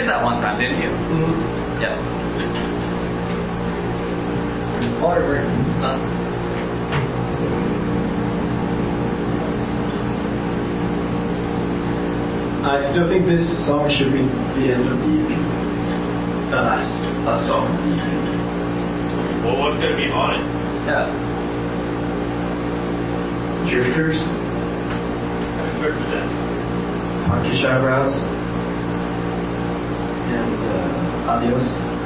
did that one time, didn't you? Mm-hmm. Yes. Water break. I still think this song should be the end of the EP. The last song of the EP. Well, what's going to be on it? Yeah. Drifters, I've heard of that. Punkish Eyebrows, and Adios,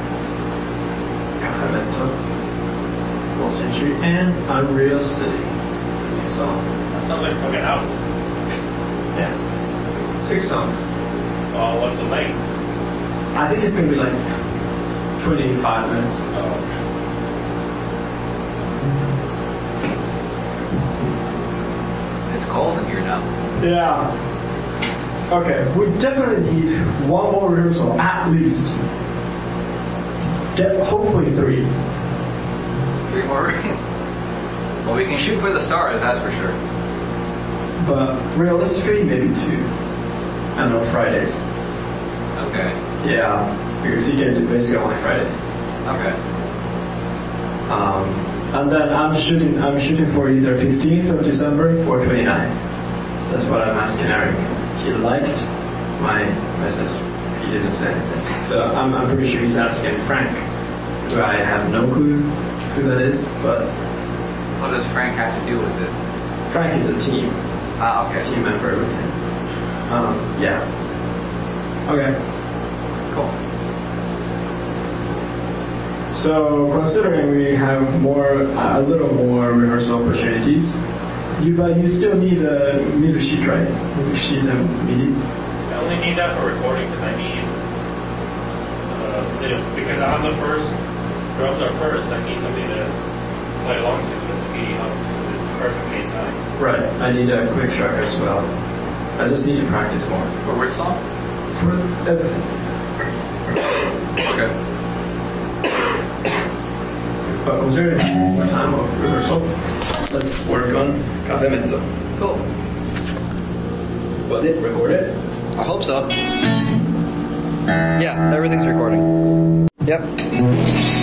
Cafe Mento, Lost Century, and Unreal City. It's a new song. That sounds like a fucking album. Yeah. 6 songs. What's the length? I think it's going to be like 25 minutes. Oh, okay. It's cold in here now. Yeah. Okay, we definitely need one more rehearsal, at least. Hopefully 3. 3 more. Well, we can shoot for the stars, that's for sure. But realistically, maybe 2. And on Fridays. Okay. Yeah, because you can do basically only Fridays. Okay. And then I'm shooting for either 15th of December or 29th. That's what I'm asking Eric. He liked my message. He didn't say anything. So I'm pretty sure he's asking Frank, who I have no clue who that is, but What does Frank have to do with this? Frank is a team Okay. member with him. Yeah. Okay. Cool. So considering we have a little more rehearsal opportunities, but you still need a music sheet, right? Music sheet and MIDI. I only need that for recording because I need because on the first drums are first. I need something to play along to with the MIDI helps because it's perfectly in time. Right. I need a quick track as well. I just need to practice more. For which song? For everything. Okay. But considering more time of rehearsal, let's work on Cafe Mezzo. Cool. Was it recorded? I hope so. Yeah, everything's recording. Yep.